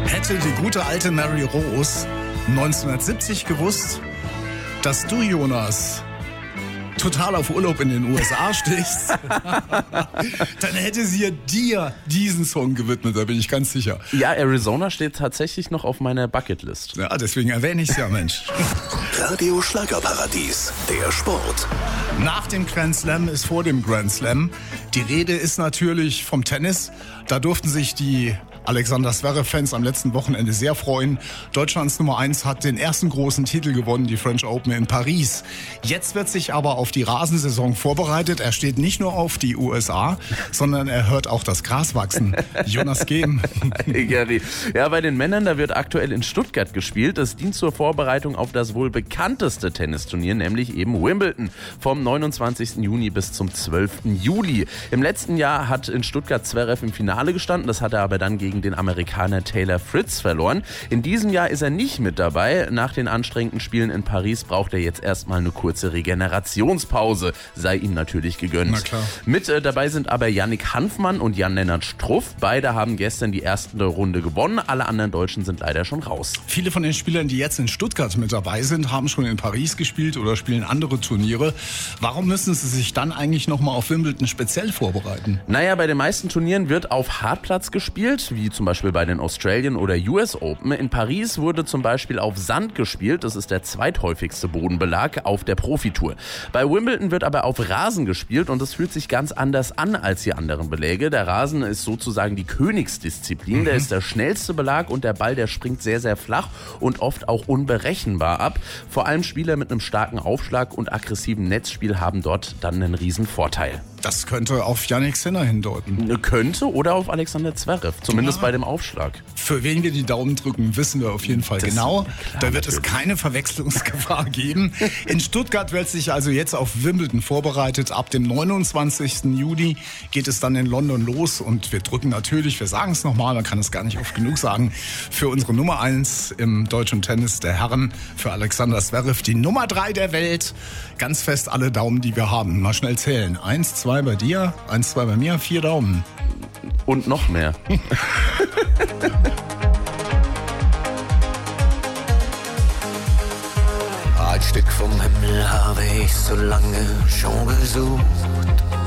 Hätte die gute alte Mary Rose 1970 gewusst, dass du, Jonas, total auf Urlaub in den USA stehst, dann hätte sie dir diesen Song gewidmet, da bin ich ganz sicher. Ja, Arizona steht tatsächlich noch auf meiner Bucketlist. Ja, deswegen erwähne ich es ja, Mensch. Radio Schlagerparadies, der Sport. Nach dem Grand Slam ist vor dem Grand Slam. Die Rede ist natürlich vom Tennis. Da durften sich die Alexander Zverev-Fans am letzten Wochenende sehr freuen. Deutschlands Nummer 1 hat den ersten großen Titel gewonnen, die French Open in Paris. Jetzt wird sich aber auf die Rasensaison vorbereitet. Er steht nicht nur auf die USA, sondern er hört auch das Gras wachsen. Jonas Gehm. Gary. Ja, bei den Männern, da wird aktuell in Stuttgart gespielt. Das dient zur Vorbereitung auf das wohl bekannteste Tennisturnier, nämlich eben Wimbledon. Vom 29. Juni bis zum 12. Juli. Im letzten Jahr hat in Stuttgart Zverev im Finale gestanden. Das hat er aber dann gegen den Amerikaner Taylor Fritz verloren. In diesem Jahr ist er nicht mit dabei. Nach den anstrengenden Spielen in Paris braucht er jetzt erstmal eine kurze Regenerationspause. Sei ihm natürlich gegönnt. Na klar. Mit dabei sind aber Yannick Hanfmann und Jan-Lennart Struff. Beide haben gestern die erste Runde gewonnen. Alle anderen Deutschen sind leider schon raus. Viele von den Spielern, die jetzt in Stuttgart mit dabei sind, haben schon in Paris gespielt oder spielen andere Turniere. Warum müssen sie sich dann eigentlich nochmal auf Wimbledon speziell vorbereiten? Naja, bei den meisten Turnieren wird auf Hartplatz gespielt, wie zum Beispiel bei den Australian oder US Open. In Paris wurde zum Beispiel auf Sand gespielt. Das ist der zweithäufigste Bodenbelag auf der Profitour. Bei Wimbledon wird aber auf Rasen gespielt und das fühlt sich ganz anders an als die anderen Beläge. Der Rasen ist sozusagen die Königsdisziplin. Der ist der schnellste Belag und der Ball, der springt sehr, sehr flach und oft auch unberechenbar ab. Vor allem Spieler mit einem starken Aufschlag und aggressiven Netzspiel haben dort dann einen riesen Vorteil. Das könnte auf Jannik Sinner hindeuten. Könnte oder auf Alexander Zverev, zumindest bei dem Aufschlag. Für wen wir die Daumen drücken, wissen wir auf jeden Fall genau. Klar, da wird es keine Verwechslungsgefahr geben. In Stuttgart wird sich also jetzt auf Wimbledon vorbereitet. Ab dem 29. Juli geht es dann in London los. Und wir drücken natürlich, wir sagen es nochmal, man kann es gar nicht oft genug sagen, für unsere Nummer 1 im deutschen Tennis der Herren, für Alexander Zverev, die Nummer 3 der Welt. Ganz fest alle Daumen, die wir haben. Mal schnell zählen. 1, 2 bei dir, 1, 2 bei mir, 4 Daumen. Und noch mehr. Ein Stück vom Himmel habe ich so lange schon gesucht.